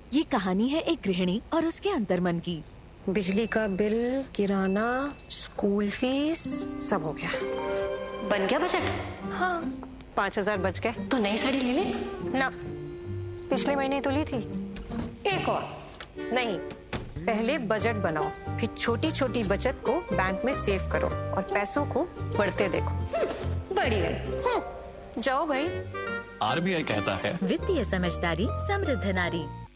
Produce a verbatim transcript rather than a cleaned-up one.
ये कहानी है एक गृहिणी और उसके अंतर्मन की। बिजली का बिल, किराना, स्कूल फीस, सब हो गया। बन गया बजट? हाँ, पाँच हजार बच गए। तो नई साड़ी ले ले ना, पिछले महीने तो ली थी। एक और नहीं, पहले बजट बनाओ, फिर छोटी छोटी बचत को बैंक में सेव करो और पैसों को बढ़ते देखो। बढ़िया। जाओ भाई। आर बी आई कहता है वित्तीय समझदारी समृद्ध नारी।